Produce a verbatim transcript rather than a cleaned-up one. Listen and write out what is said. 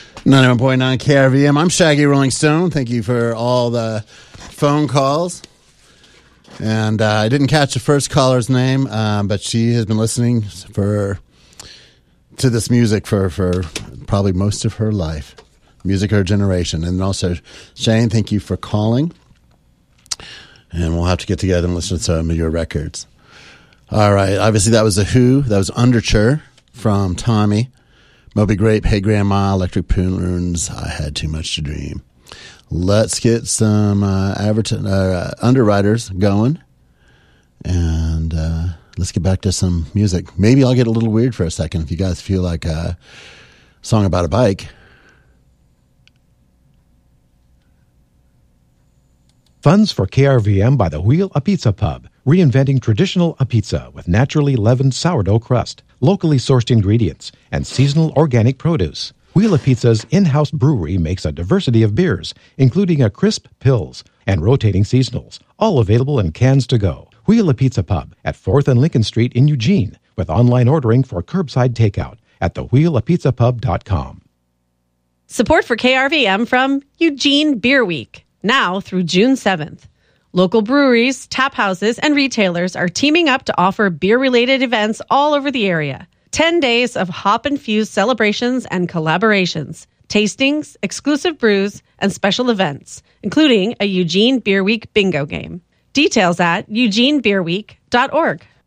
ninety-one point nine K R V M. I'm Shaggy Rolling Stone. Thank you for all the phone calls. And uh, I didn't catch the first caller's name, um, but she has been listening for to this music for, for probably most of her life. Music of her generation. And also, Shane, thank you for calling. And we'll have to get together and listen to some of your records. All right. Obviously, that was The Who. That was Underture from Tommy. Moby Grape, Hey Grandma, Electric Prunes, I Had Too Much to Dream. Let's get some uh, advert- uh, underwriters going. And uh, let's get back to some music. Maybe I'll get a little weird for a second if you guys feel like a song about a bike. Funds for K R V M by the Wheel a Pizza Pub, reinventing traditional a pizza with naturally leavened sourdough crust, locally sourced ingredients, and seasonal organic produce. Wheel a Pizza's in-house brewery makes a diversity of beers, including a crisp Pils and rotating seasonals, all available in cans to go. Wheel a Pizza Pub at fourth and Lincoln Street in Eugene, with online ordering for curbside takeout at the wheel a pizza pub dot com. Support for K R V M from Eugene Beer Week, now through June seventh. Local breweries, tap houses, and retailers are teaming up to offer beer-related events all over the area. ten days of hop-infused celebrations and collaborations, tastings, exclusive brews, and special events, including a Eugene Beer Week bingo game. Details at eugene beer week dot org.